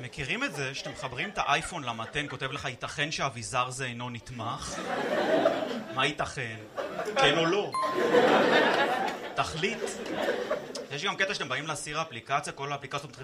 מכירים את זה שאתם מחברים את האייפון למתן, כותב לך ייתכן שהאביזר זה אינו נתמך? מה ייתכן? כן או לא? תחליט. יש גם קטע שאתם באים להסיר האפליקציה, כל האפליקציות מתחילות